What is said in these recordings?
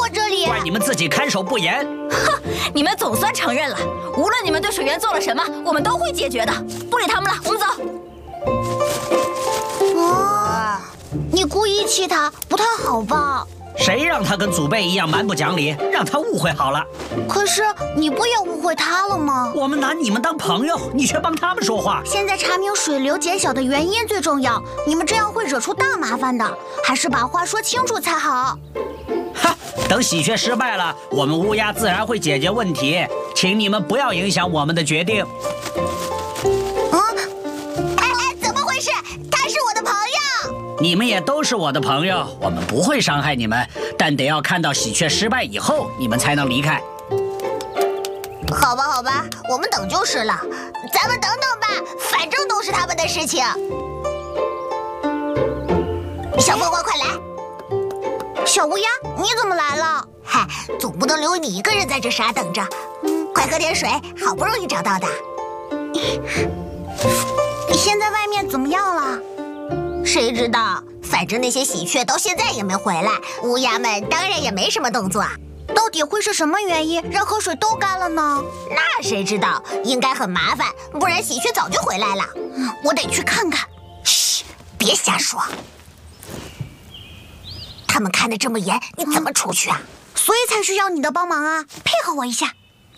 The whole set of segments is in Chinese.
这里。 怪你们自己看守不严。 哼，你们总算承认了，无论你们对水源做了什么，我们都会解决的。不理他们了，我们走。 你故意气他，不太好吧？ 谁让他跟祖辈一样蛮不讲理，让他误会好了。 可是你不也误会他了吗？ 我们拿你们当朋友，你却帮他们说话。 现在查明水流减小的原因最重要，你们这样会惹出大麻烦的，还是把话说清楚才好。 哈，等喜鹊失败了，我们乌鸦自然会解决问题，请你们不要影响我们的决定。 怎么回事？他是我的朋友。 你们也都是我的朋友，我们不会伤害你们，但得要看到喜鹊失败以后，你们才能离开。 好吧，好吧，我们等就是了。咱们等等吧，反正都是他们的事情。小凤凰，快来！小乌鸦，你怎么来了？嗨，总不能留你一个人在这傻等着。快喝点水，好不容易找到的。现在外面怎么样了？谁知道？反正那些喜鹊到现在也没回来，乌鸦们当然也没什么动作。到底会是什么原因让河水都干了呢？那谁知道？应该很麻烦，不然喜鹊早就回来了。我得去看看。嘘，别瞎说。他们看得这么严，你怎么出去啊？所以才需要你的帮忙啊！配合我一下。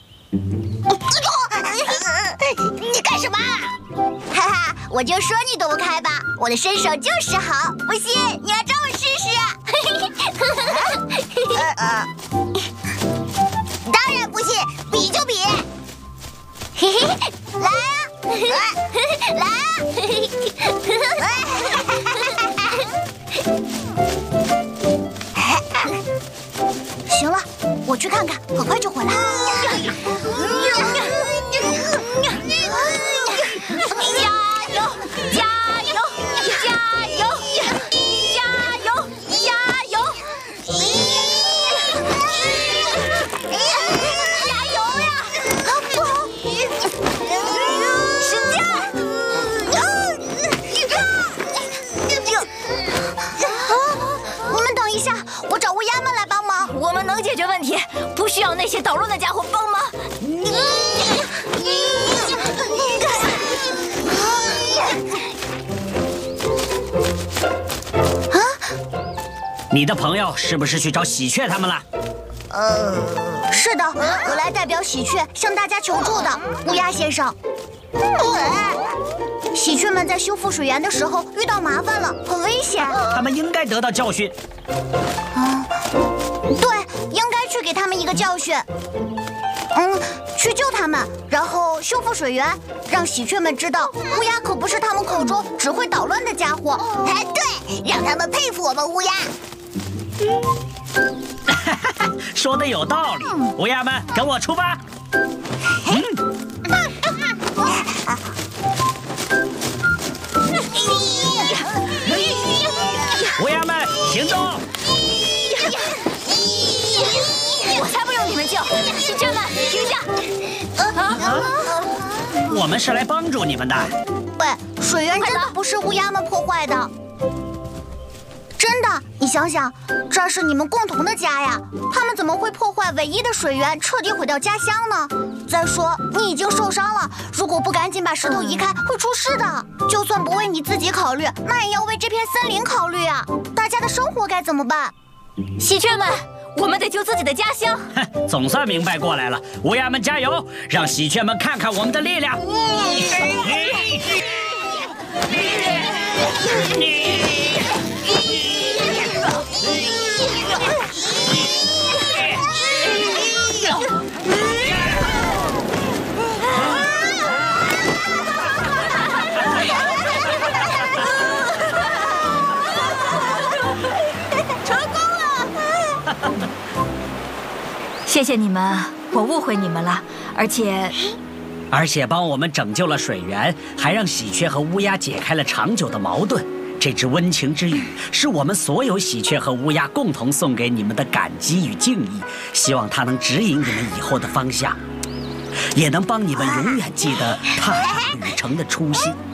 你干什么？哈哈，我就说你躲不开吧，我的身手就是好。不信你要找我试试。当然不信，比就比。嘿嘿，来啊，来啊！行了，我去看看，很快就回来。 解决问题，不需要那些捣乱的家伙帮忙。 你的朋友是不是去找喜鹊他们了？ 是的，我来代表喜鹊向大家求助的，乌鸦先生。喜鹊们在修复水源的时候遇到麻烦了，很危险。 他们应该得到教训。 对，应该去给他们一个教训。去救他们，然后修复水源，让喜鹊们知道乌鸦可不是他们口中只会捣乱的家伙。哎，对，让他们佩服我们乌鸦。 说的有道理，乌鸦们跟我出发。乌鸦们行动！ 我才不用你们救！喜鹊们停下！ 我们是来帮助你们的。 喂，水源真的不是乌鸦们破坏的。真的，你想想，这是你们共同的家呀，他们怎么会破坏唯一的水源，彻底毁掉家乡呢？再说，你已经受伤了，如果不赶紧把石头移开，会出事的。就算不为你自己考虑，那也要为这片森林考虑啊！大家的生活该怎么办？ 喜鹊们，我们得救自己的家乡。 总算明白过来了，乌鸦们加油，让喜鹊们看看我们的力量。 谢谢你们，我误会你们了，而且帮我们拯救了水源，还让喜鹊和乌鸦解开了长久的矛盾。这支温情之语是我们所有喜鹊和乌鸦共同送给你们的感激与敬意，希望它能指引你们以后的方向，也能帮你们永远记得踏上旅程的初心。